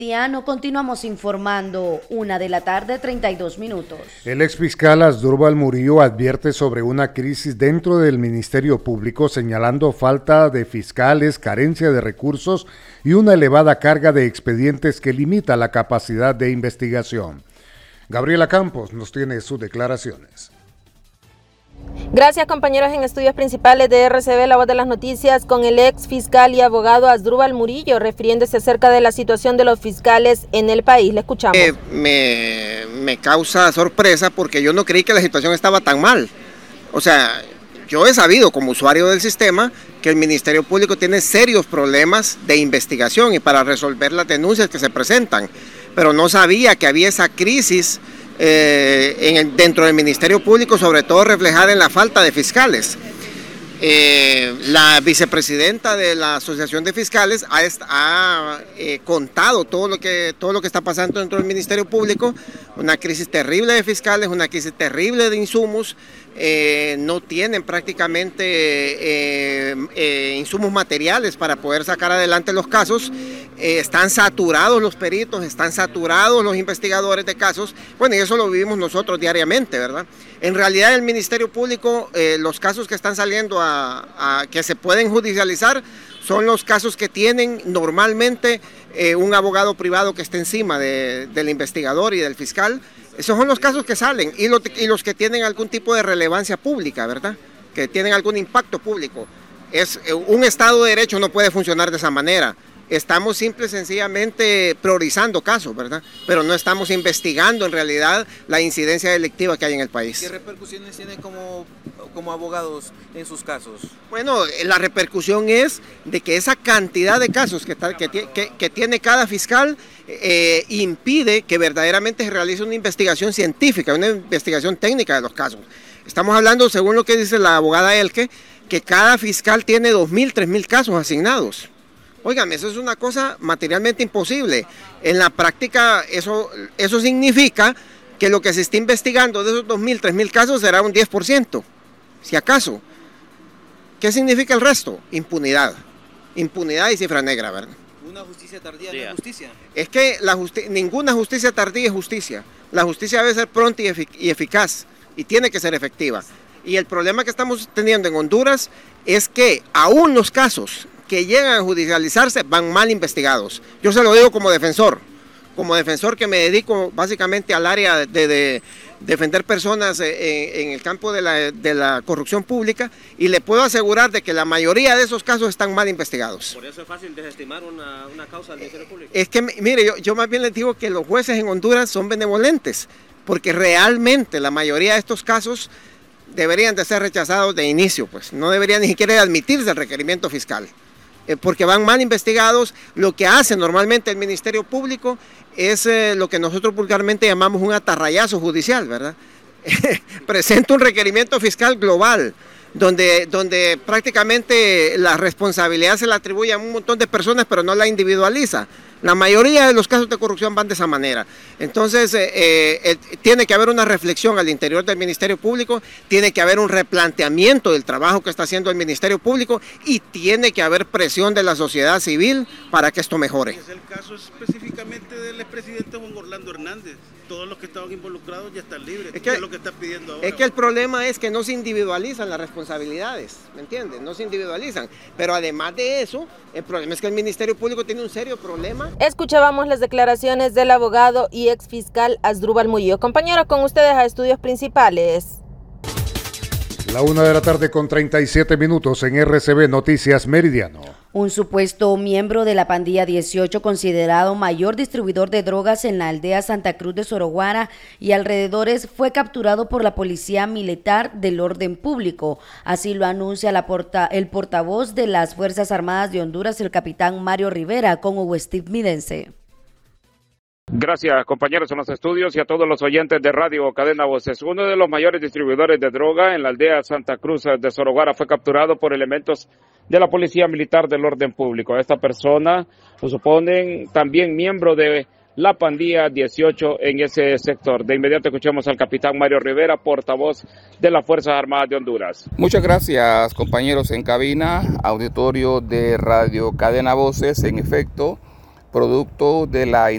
Tiano, continuamos informando, 1:32 p.m. El exfiscal Asdrúbal Murillo advierte sobre una crisis dentro del Ministerio Público, señalando falta de fiscales, carencia de recursos y una elevada carga de expedientes que limita la capacidad de investigación. Gabriela Campos nos tiene sus declaraciones. Gracias, compañeros. En estudios principales de RCB, La Voz de las Noticias, con el ex fiscal y abogado Asdrúbal Murillo, refiriéndose acerca de la situación de los fiscales en el país. Le escuchamos. Me causa sorpresa porque yo no creí que la situación estaba tan mal. O sea, yo he sabido como usuario del sistema que el Ministerio Público tiene serios problemas de investigación y para resolver las denuncias que se presentan, pero no sabía que había esa crisis dentro del Ministerio Público, sobre todo reflejada en la falta de fiscales. La vicepresidenta de la Asociación de Fiscales ha contado todo lo que está pasando dentro del Ministerio Público, una crisis terrible de fiscales, una crisis terrible de insumos. No tienen prácticamente insumos materiales para poder sacar adelante los casos. Están saturados los peritos, están saturados los investigadores de casos. Bueno, y eso lo vivimos nosotros diariamente, ¿verdad? En realidad el Ministerio Público, los casos que están saliendo que se pueden judicializar son los casos que tienen normalmente un abogado privado que esté encima del investigador y del fiscal. Esos son los casos que salen y los que tienen algún tipo de relevancia pública, ¿verdad? Que tienen algún impacto público. Un Estado de Derecho no puede funcionar de esa manera. Estamos simple y sencillamente priorizando casos, ¿verdad? Pero no estamos investigando en realidad la incidencia delictiva que hay en el país. ¿Qué repercusiones tienen como abogados en sus casos? Bueno, la repercusión es de que esa cantidad de casos que tiene cada fiscal impide que verdaderamente se realice una investigación científica, una investigación técnica de los casos. Estamos hablando, según lo que dice la abogada Elke, que cada fiscal tiene 2.000, 3.000 casos asignados. Óigame, eso es una cosa materialmente imposible. En la práctica eso significa que lo que se está investigando de esos 2.000, 3.000 casos será un 10%, si acaso. ¿Qué significa el resto? Impunidad. Impunidad y cifra negra, ¿verdad? ¿Una justicia tardía no es justicia? Es que ninguna justicia tardía es justicia. La justicia debe ser pronta y eficaz y tiene que ser efectiva. Y el problema que estamos teniendo en Honduras es que aún los casos que llegan a judicializarse van mal investigados. Yo se lo digo como defensor que me dedico básicamente al área de defender personas en el campo de la corrupción pública, y le puedo asegurar de que la mayoría de esos casos están mal investigados. Por eso es fácil desestimar una causa del Ministerio Público. Es que, mire, yo más bien les digo que los jueces en Honduras son benevolentes, porque realmente la mayoría de estos casos deberían de ser rechazados de inicio, pues no deberían ni siquiera admitirse el requerimiento fiscal. Porque van mal investigados. Lo que hace normalmente el Ministerio Público es lo que nosotros vulgarmente llamamos un atarrayazo judicial, ¿verdad? Presenta un requerimiento fiscal global, donde prácticamente la responsabilidad se la atribuye a un montón de personas, pero no la individualiza. La mayoría de los casos de corrupción van de esa manera. Entonces, tiene que haber una reflexión al interior del Ministerio Público, tiene que haber un replanteamiento del trabajo que está haciendo el Ministerio Público y tiene que haber presión de la sociedad civil para que esto mejore. Es el caso específicamente del expresidente Juan Orlando Hernández. Todos los que estaban involucrados ya están libres. ¿Qué es lo que está pidiendo ahora? Es que el problema es que no se individualizan las responsabilidades, ¿me entiendes? No se individualizan. Pero además de eso, el problema es que el Ministerio Público tiene un serio problema. Escuchábamos las declaraciones del abogado y exfiscal Asdrúbal Murillo. Compañeros, con ustedes a estudios principales. La 1:37 p.m. en RCB Noticias Meridiano. Un supuesto miembro de la pandilla 18, considerado mayor distribuidor de drogas en la aldea Santa Cruz de Soroguara y alrededores, fue capturado por la Policía Militar del Orden Público. Así lo anuncia el portavoz de las Fuerzas Armadas de Honduras, el capitán Mario Rivera, con Hugo Steve Midense. Gracias, compañeros en los estudios y a todos los oyentes de Radio Cadena Voces. Uno de los mayores distribuidores de droga en la aldea Santa Cruz de Soroguara fue capturado por elementos de la Policía Militar del Orden Público. Esta persona lo suponen también miembro de la pandilla 18 en ese sector. De inmediato escuchemos al capitán Mario Rivera, portavoz de las Fuerzas Armadas de Honduras. Muchas gracias, compañeros en cabina, auditorio de Radio Cadena Voces. En efecto, producto de la